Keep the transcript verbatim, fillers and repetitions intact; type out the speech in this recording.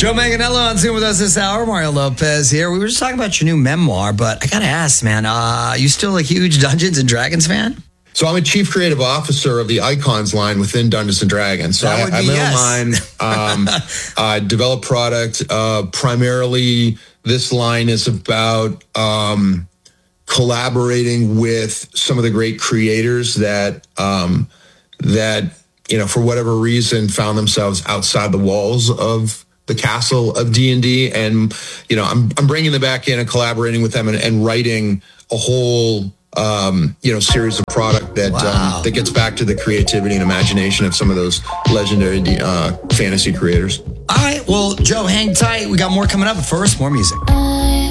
Joe Manganiello on Zoom with us this hour. Mario Lopez here. We were just talking about your new memoir, but I got to ask, man, uh, you still a huge Dungeons and Dragons fan? So I'm a chief creative officer of the Icons line within Dungeons and Dragons. So That would I, I be middle yes. line, um, I develop product. Uh, primarily, this line is about um, collaborating with some of the great creators that um, that you know, for whatever reason, found themselves outside the walls of the castle of D and D, and you know, I'm I'm bringing them back in and collaborating with them and, and writing a whole um, you know series of product that Wow. um, that gets back to the creativity and imagination of some of those legendary uh, fantasy creators. All right, well, Joe, hang tight. We got more coming up. But first, more music.